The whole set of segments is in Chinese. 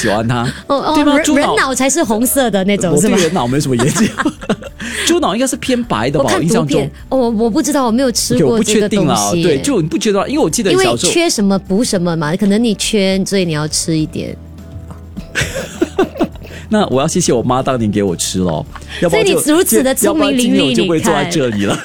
喜欢它，对吗？ 人脑才是红色的那种，是吧？ 我对人脑没什么研究。猪脑应该是偏白的吧？ 我看图片，我不知道，我没有吃过这个东西。 我不确定啊，对，就你不觉得？因为我记得小时候， 因为缺什么补什么嘛，可能你缺，所以你要吃一点。 那我要谢谢我妈当年给我吃咯，要不然所以你如此的聪明伶俐， 我就不会坐在这里了。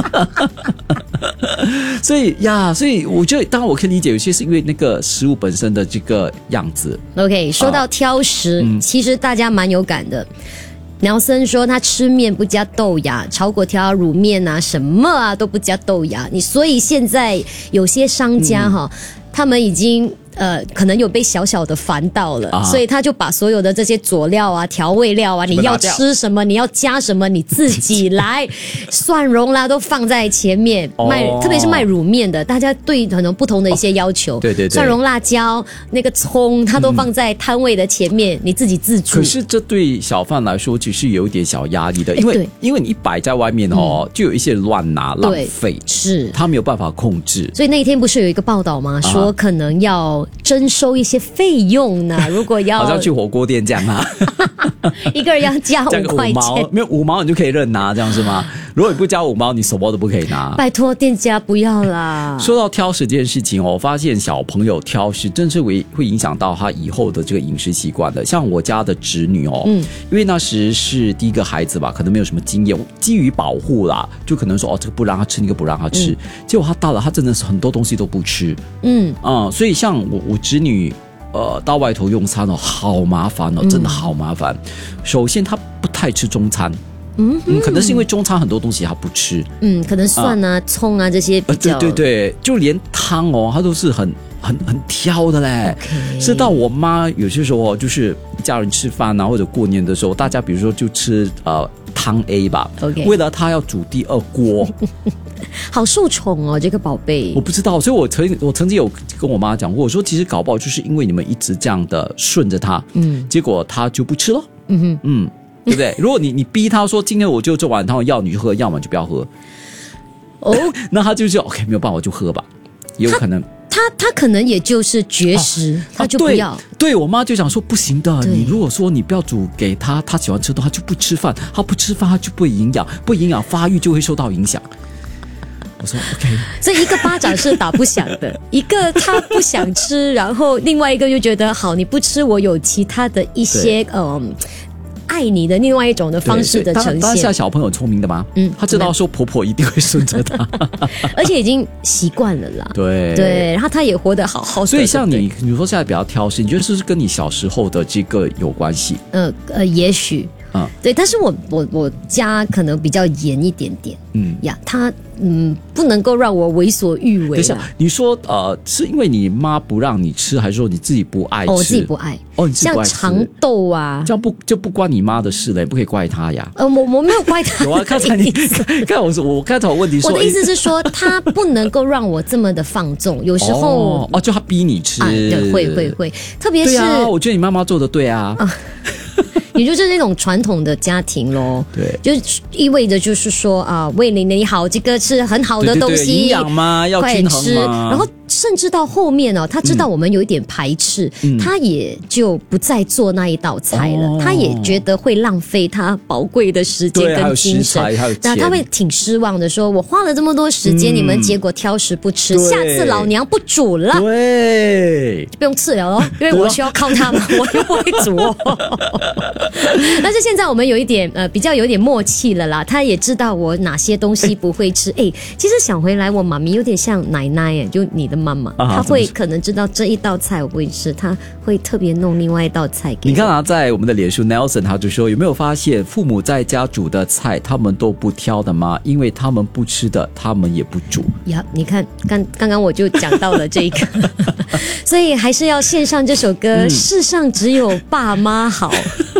所以我觉得，当然我可以理解，有些是因为那个食物本身的这个样子。 OK， 说到挑食，其实大家蛮有感的。鸟森说他吃面不加豆芽，炒粿条、卤面啊，什么啊都不加豆芽。所以现在有些商家他们已经可能有被小小的烦到了，所以他就把所有的这些佐料啊、调味料啊，你要吃什么，你要加什么，你自己来，蒜蓉啦都放在前面卖，特别是卖卤面的，大家对可能不同的一些要求， 对对对， 蒜蓉、辣椒、那个葱，它都放在摊位的前面，你自己自助。 可是这对小贩来说，其实有一点小压力的，因为你一摆在外面就有一些乱拿浪费， 是他没有办法控制。 所以那一天不是有一个报道吗？说可能要征收一些费用呢，如果要好像去火锅店这样啊， 一个人要加5块钱， 没有5毛你就可以任拿，这样是吗？如果你不加5毛，你什么都不可以拿。 拜托店家不要啦。 说到挑食这件事情我发现小朋友挑食真是会影响到他以后的这个饮食习惯的。像我家的侄女因为那时是第一个孩子吧，可能没有什么经验，基于保护啦，就可能说这个不让他吃，那个不让他吃，结果他大了，他真的是很多东西都不吃。所以像我侄女到外头用餐好麻烦真的好麻烦。首先她不太吃中餐，可能是因为中餐很多东西她不吃，可能蒜啊、葱啊这些比较，对，就连汤她都是很挑的嘞。是到我妈有些时候就是一家人吃饭啊，或者过年的时候，大家比如说就吃汤 A 吧，为了她要煮第2锅。 好受宠这个宝贝。我不知道，所以我曾经有跟我妈讲过，我说其实搞不好就是因为你们一直这样的顺着她，结果她就不吃了，对不对？如果你逼她说今天我就这碗汤要你喝，要么就不要喝，那她就 OK 没有办法我就喝吧，也有可能。 他可能也就是绝食，他就不要。 对，我妈就想说不行的，你如果说你不要煮给他喜欢吃的东西，他就不吃饭，他不吃饭他就不会营养，不营养发育就会受到影响。我说 OK， 所以一个巴掌是打不响的，一个他不想吃，然后另外一个就觉得好，你不吃，我有其他的一些爱你的另外一种的方式的呈现。 当下小朋友聪明的吗？他知道说婆婆一定会顺着他， 而且已经习惯了啦。对，然后他也活得好好的。 所以像你说现在比较挑食，你觉得是不是跟你小时候的这个有关系？ 也许。对，但是我家可能比较严一点点，他不能够让我为所欲为。等一下， 你说是因为你妈不让你吃，还是说你自己不爱吃？ 我自己不爱。 你自己不爱吃， 像长豆啊， 这样就不关你妈的事了，也不可以怪她呀。 我没有怪她。 有啊，刚才你看我开头问题说， 我的意思是说，她不能够让我这么的放纵，有时候就她逼你吃， 对，会，特别是我觉得你妈妈做的对啊。 也就是那种传统的家庭咯， 对， 就意味着就是说为了你好，这个是很好的东西， 营养嘛，要均衡嘛， 然后甚至到后面他知道我们有一点排斥，他也就不再做那一道菜了，他也觉得会浪费他宝贵的时间跟精神，那他会挺失望的，说我花了这么多时间，你们结果挑食不吃，下次老娘不煮了， 对， 就不用吃了咯，因为我需要靠他们，我又不会煮但是现在我们有一点比较有点默契了啦，他也知道我哪些东西不会吃。其实想回来，我妈咪有点像奶奶就你的妈妈，她会可能知道这一道菜我不会吃，她会特别弄另外一道菜给我。 你看在我们的脸书 Nelson 他就说，有没有发现父母在家煮的菜他们都不挑的吗？因为他们不吃的他们也不煮呀。你看刚刚我就讲到了这个所以还是要献上这首歌，世上只有爸妈好